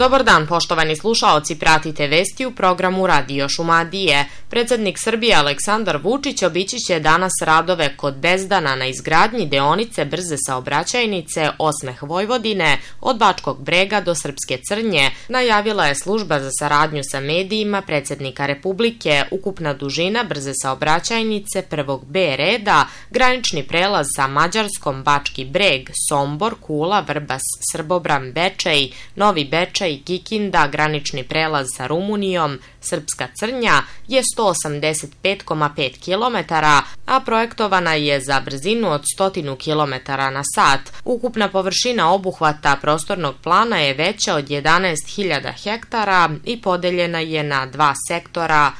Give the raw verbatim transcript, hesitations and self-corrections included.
Dobar dan, poštovani slušaoci, pratite vesti u programu Radio Šumadije. Predsednik Srbije Aleksandar Vučić obići će danas radove kod Bezdana na izgradnji deonice brze saobraćajnice Osmeh Vojvodine od Bačkog Brega do Srpske Crnje, najavila je služba za saradnju sa medijima predsednika Republike. Ukupna dužina brze saobraćajnice prvog B reda, granični prelaz sa Mađarskom Bački Breg, Sombor, Kula, Vrbas, Srbobran, Bečej, Novi Bečej, Kikinda, granični prelaz sa Rumunijom, Srpska Crnja je sto osamdeset pet zarez pet kilometara, a projektovana je za brzinu od sto kilometara na sat. Ukupna površina obuhvata prostornog plana je veća od jedanaest hiljada hektara i podeljena je na dva sektora